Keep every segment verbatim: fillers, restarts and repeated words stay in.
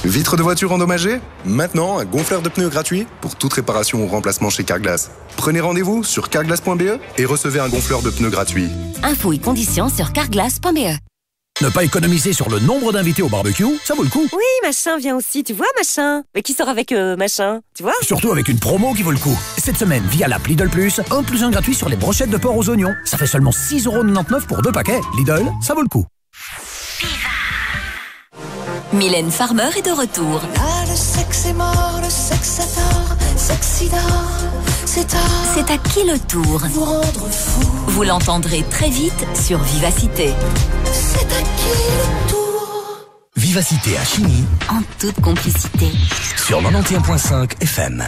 Vitre de voiture endommagée? Maintenant, un gonfleur de pneus gratuit pour toute réparation ou remplacement chez Carglass. Prenez rendez-vous sur carglass point b e et recevez un gonfleur de pneus gratuit. Infos et conditions sur carglass point b e. Ne pas économiser sur le nombre d'invités au barbecue, ça vaut le coup. Oui, machin vient aussi, tu vois, machin. Mais qui sort avec euh, machin, tu vois? Surtout avec une promo qui vaut le coup. Cette semaine, via l'app Lidl Plus, un plus un gratuit sur les brochettes de porc aux oignons. Ça fait seulement six euros quatre-vingt-dix-neuf pour deux paquets. Lidl, ça vaut le coup. Mylène Farmer est de retour. Là, le sexe est mort, le sexe adore, sexida, c'est à... C'est à qui le tour? Vous rendre fou. Vous l'entendrez très vite sur Vivacité. C'est à qui le tour? Vivacité à Chigny, En toute complicité. sur quatre-vingt-onze virgule cinq F M.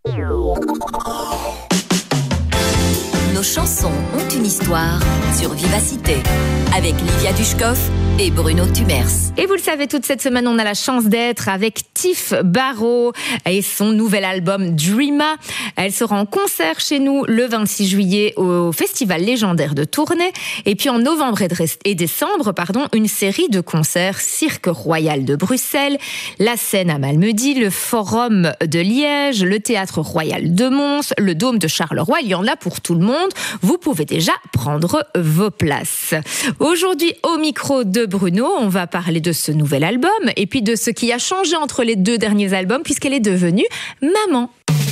Nos chansons ont une histoire sur Vivacité. Avec Livia Dushkov et Bruno Tumers. Et vous le savez, toute cette semaine, on a la chance d'être avec Tiff Barrow et son nouvel album Dreama. Elle sera en concert chez nous le vingt-six juillet au Festival légendaire de Tournai. Et puis en novembre et décembre, pardon, une série de concerts Cirque Royal de Bruxelles, la Scène à Malmedy, le Forum de Liège, le Théâtre Royal de Mons, le Dôme de Charleroi. Il y en a pour tout le monde. Vous pouvez déjà prendre vos places. Aujourd'hui, au micro de Bruno, on va parler de ce nouvel album et puis de ce qui a changé entre les deux derniers albums puisqu'elle est devenue maman.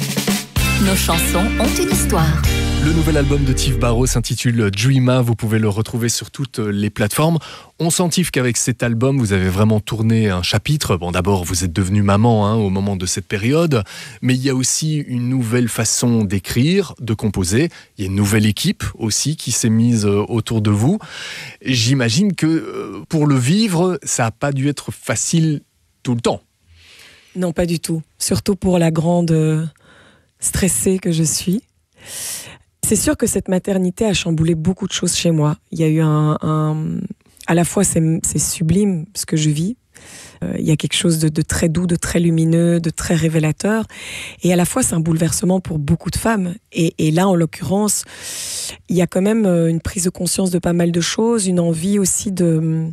Nos chansons ont une histoire. Le nouvel album de Tiff Barrow s'intitule Dreama, vous pouvez le retrouver sur toutes les plateformes. On sent, Tiff, qu'avec cet album, vous avez vraiment tourné un chapitre. Bon, d'abord, vous êtes devenue maman hein, au moment de cette période, mais il y a aussi une nouvelle façon d'écrire, de composer. Il y a une nouvelle équipe aussi qui s'est mise autour de vous. J'imagine que pour le vivre, ça n'a pas dû être facile tout le temps. Non, pas du tout. Surtout pour la grande stressée que je suis. C'est sûr que cette maternité a chamboulé beaucoup de choses chez moi. Il y a eu un... un... À la fois, c'est, c'est sublime ce que je vis. Euh, il y a quelque chose de, de très doux, de très lumineux, de très révélateur. Et à la fois, c'est un bouleversement pour beaucoup de femmes. Et, et là, en l'occurrence, il y a quand même une prise de conscience de pas mal de choses, une envie aussi de,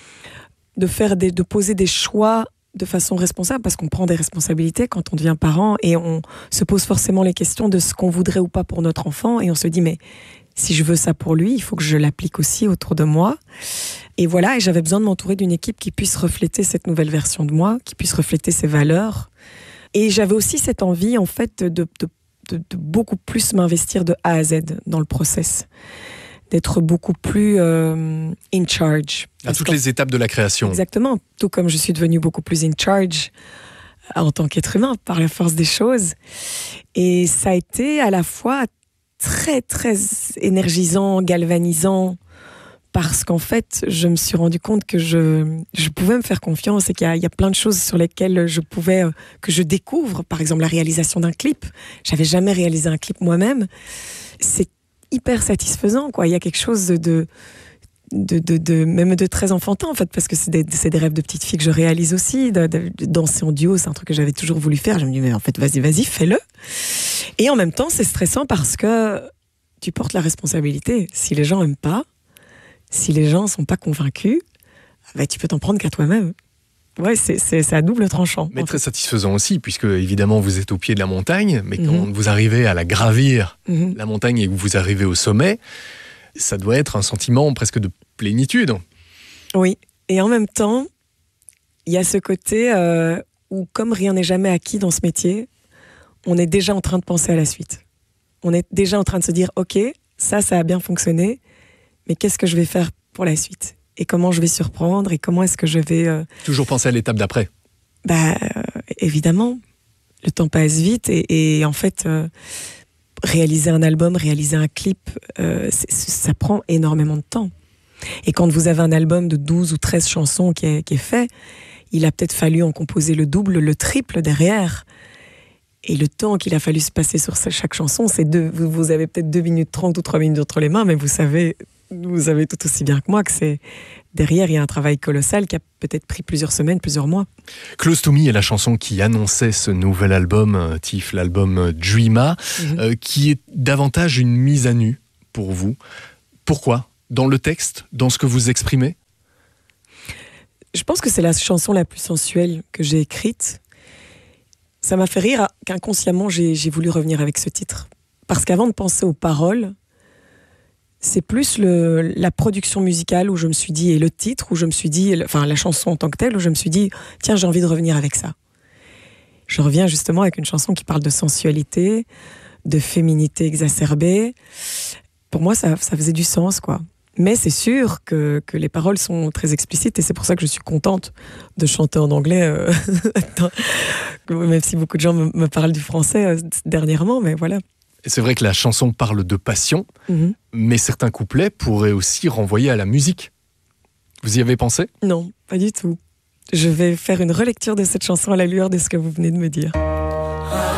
de, faire des, de poser des choix de façon responsable, parce qu'on prend des responsabilités quand on devient parent et on se pose forcément les questions de ce qu'on voudrait ou pas pour notre enfant et on se dit mais si je veux ça pour lui, il faut que je l'applique aussi autour de moi. Et voilà, et j'avais besoin de m'entourer d'une équipe qui puisse refléter cette nouvelle version de moi, qui puisse refléter ses valeurs. Et j'avais aussi cette envie en fait de, de, de, de beaucoup plus m'investir de A à Z dans le process, d'être beaucoup plus euh, in charge. À toutes les étapes de la création. Exactement, tout comme je suis devenue beaucoup plus in charge en tant qu'être humain, par la force des choses. Et ça a été à la fois très, très énergisant, galvanisant, parce qu'en fait, je me suis rendu compte que je, je pouvais me faire confiance et qu'il y a, il y a plein de choses sur lesquelles je pouvais, que je découvre. Par exemple, la réalisation d'un clip. J'avais jamais réalisé un clip moi-même. C'est hyper satisfaisant, quoi. Il y a quelque chose de, de, de, de, de même de très enfantin, en fait, parce que c'est des, c'est des rêves de petite fille que je réalise aussi. De, de, de danser en duo, c'est un truc que j'avais toujours voulu faire. Je me dis, mais en fait, vas-y, vas-y, fais-le. Et en même temps, c'est stressant parce que tu portes la responsabilité. Si les gens aiment pas, si les gens sont pas convaincus, bah, tu peux t'en prendre qu'à toi-même. Ouais, c'est, c'est, c'est à double tranchant. Mais très satisfaisant aussi, puisque évidemment vous êtes au pied de la montagne, mais Mm-hmm. quand vous arrivez à la gravir, Mm-hmm. la montagne, et que vous arrivez au sommet, ça doit être un sentiment presque de plénitude. Oui, et en même temps, il y a ce côté euh, où, comme rien n'est jamais acquis dans ce métier, on est déjà en train de penser à la suite. On est déjà en train de se dire, ok, ça, ça a bien fonctionné, mais qu'est-ce que je vais faire pour la suite ? Et comment je vais surprendre ? Et comment est-ce que je vais... Euh... Toujours penser à l'étape d'après. Bah, euh, évidemment. Le temps passe vite et, et en fait, euh, réaliser un album, réaliser un clip, euh, c'est, ça prend énormément de temps. Et quand vous avez un album de douze ou treize chansons qui est, qui est fait, il a peut-être fallu en composer le double, le triple derrière. Et le temps qu'il a fallu se passer sur chaque chanson, c'est deux, vous, vous avez peut-être deux minutes trente ou trois minutes entre les mains, mais vous savez, vous savez tout aussi bien que moi que c'est derrière, il y a un travail colossal qui a peut-être pris plusieurs semaines, plusieurs mois. Close to Me est la chanson qui annonçait ce nouvel album, Tiff, l'album Dreama, mm-hmm. euh, qui est davantage une mise à nu pour vous. Pourquoi ? Dans le texte, dans ce que vous exprimez ? Je pense que c'est la chanson la plus sensuelle que j'ai écrite. Ça m'a fait rire qu'inconsciemment, j'ai, j'ai voulu revenir avec ce titre. Parce qu'avant de penser aux paroles, c'est plus le, la production musicale où je me suis dit, et le titre où je me suis dit, enfin la chanson en tant que telle, où je me suis dit, tiens, j'ai envie de revenir avec ça. Je reviens justement avec une chanson qui parle de sensualité, de féminité exacerbée. Pour moi, ça, ça faisait du sens, quoi. Mais c'est sûr que, que les paroles sont très explicites et c'est pour ça que je suis contente de chanter en anglais, euh, même si beaucoup de gens me, me parlent du français euh, dernièrement, mais voilà. Et c'est vrai que la chanson parle de passion, Mm-hmm. mais certains couplets pourraient aussi renvoyer à la musique. Vous y avez pensé ? Non, pas du tout. Je vais faire une relecture de cette chanson à la lueur de ce que vous venez de me dire.